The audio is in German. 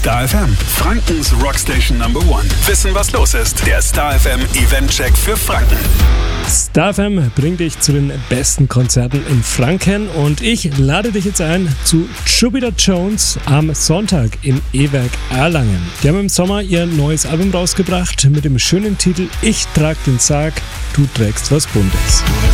Star FM, Frankens Rockstation Number One. Wissen, was los ist. Der Star FM Eventcheck für Franken. Star FM bringt dich zu den besten Konzerten in Franken und ich lade dich jetzt ein zu Jupiter Jones am Sonntag im E-Werk Erlangen. Die haben im Sommer ihr neues Album rausgebracht mit dem schönen Titel Ich trag den Sarg, du trägst was Buntes.